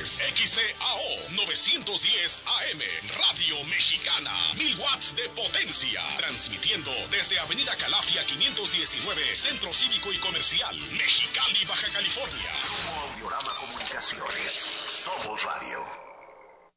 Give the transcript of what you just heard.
es XCAO 910 AM, Radio Mexicana, 1000 watts de potencia, transmitiendo desde Avenida Calafia 519, Centro Cívico y Comercial, Mexicali, Baja California. Grupo Audiorama Comunicaciones, somos radio.